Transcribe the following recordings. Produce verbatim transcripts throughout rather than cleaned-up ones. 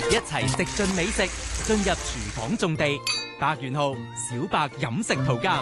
一齊食盡美食，進入廚房種地。百元號小白飲食圖鑑。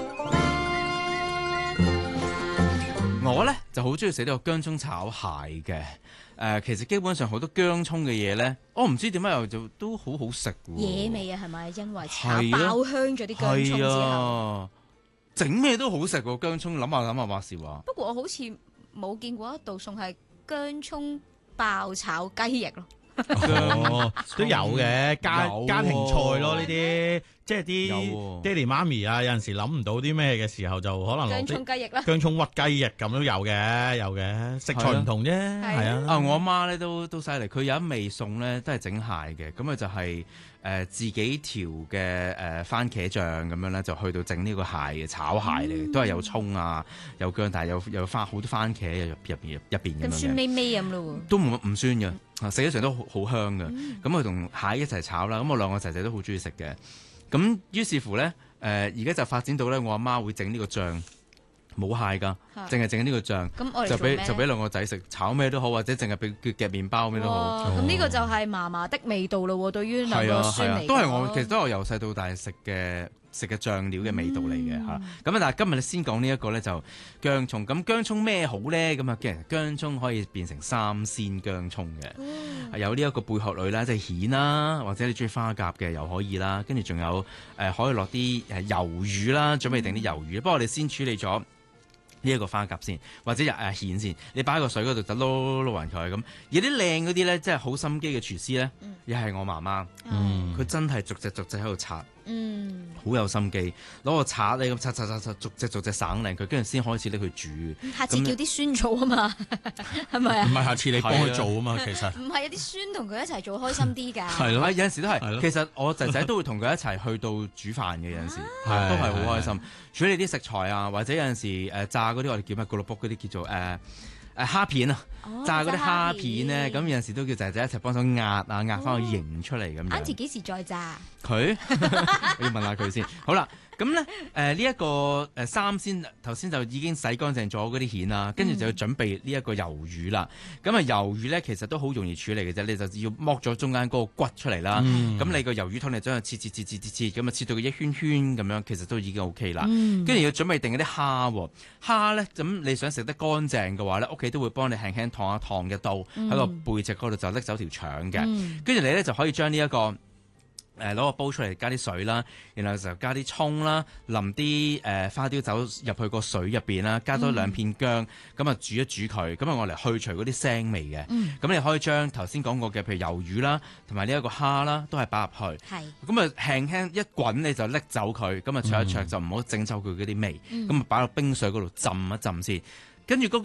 我咧就好中意食呢個薑葱炒蟹嘅。誒、呃，其實基本上好多薑葱嘅嘢咧，我唔知點解又就都好好食喎。 野味啊，係咪？因為炒爆香咗啲薑葱之後， 整咩都好食喎。薑葱諗下諗下話時話。 不過我好似冇見過一道餸係薑葱爆炒雞翼咯。 哦，都有嘅，家有家庭菜咯呢啲，即係啲有爹哋媽咪啊，有陣時諗唔到啲咩嘅時候，就可能落薑啲葱雞翼啦， 薑葱屈雞翼咁都有嘅，有嘅，食材唔同啫，係啊。 啊，我阿媽咧都都犀利，佢有一味餸咧都係整蟹嘅，咁啊就係、是、誒、呃、自己調嘅誒番茄醬咁樣咧，就去到整呢個蟹嘅炒蟹嚟嘅，嗯、都係有葱啊，有薑，但係有有番好多番茄入入邊入邊咁樣嘅。 咁酸味味咁咯喎， 都唔唔酸嘅，食起上都好好香嘅。 嗯咁佢同蟹一齊炒啦，咁我兩個仔仔都好中意食嘅。咁於是乎咧，誒而家就發展到咧，我阿媽會整呢個醬，冇蟹㗎，淨係整呢個醬， 咁我哋就俾做咩就俾兩個仔食，炒咩都好，或者淨係俾佢夾麵包咩都好。 咁呢個就係嫲嫲的味道咯喎，對於兩個孫嚟講， 都係我其實都係我由細到大食嘅食嘅醬料嘅味道嚟嘅嚇。咁啊、嗯，但係今日你先講呢一個咧就薑葱。咁薑葱咩好咧？咁啊，其實薑葱可以變成三鮮薑葱嘅，嗯、有呢一個貝殼類啦，即係蜆啦，或者你中意花甲嘅又可以啦。跟住仲有誒、呃、可以落啲誒魷魚啦，準備定啲魷魚。不過我哋先處理咗呢一個花甲先，或者誒蜆先，你擺喺個水嗰度就撈撈撈勻佢咁。有啲靚嗰啲咧，即係好心機嘅廚師咧，又係、嗯、我媽媽，佢、嗯、真係逐隻逐隻喺度刷。嗯，好有心機，攞個刷你咁刷刷刷刷，逐隻逐隻省靚佢，跟住先開始拎佢煮。 下次叫啲孫做啊嘛，係咪啊？ 唔係下次你幫佢做啊嘛，其實。 唔係有啲孫同佢一齊做開心啲㗎。 係咯，有陣時都係。其實我仔仔都會同佢一齊去到煮飯嘅，有陣時都係好開心。處理啲食材啊，或者有陣時誒炸嗰啲我哋叫咩？咕嚕卜嗰啲叫做誒。誒蝦片啊，哦、炸嗰啲蝦片咧，咁有陣時都叫仔仔一齊幫手壓啊，壓翻個形出嚟咁樣。 Auntie幾時再炸？ 佢我要問下佢先。好啦，咁咧誒呢一個誒三鮮頭先就已經洗乾淨咗嗰啲蜆啦，跟住就要準備呢一個魷魚啦。咁啊魷魚咧其實都好容易處理嘅啫，你就要剝咗中間嗰個骨出嚟啦。咁、嗯、你個魷魚湯你將佢切切切切切切，咁啊切到佢一圈圈咁樣，其實都已經 O K 啦。跟住、嗯、要準備定嗰啲蝦喎，蝦咧咁你想食得乾淨嘅話咧，屋企都會幫你輕輕燙一燙嘅刀喺個背脊嗰度就拎走條腸嘅，跟住、嗯、你咧就可以將呢一個。誒攞個煲出嚟加啲水啦，然後就加啲葱啦，淋啲誒、呃、花雕酒入去個水入邊啦，加多兩片薑，咁啊、嗯、煮一煮佢，咁啊我嚟去除嗰啲腥味嘅。咁、嗯、你可以將頭先講過嘅，譬如魷魚啦，同埋呢一個蝦啦，都係擺入去。係是。咁啊輕輕一滾你就拎走佢，咁啊灼一灼就唔好整走佢嗰啲味。咁啊擺落冰水嗰度浸一浸先，跟住嗰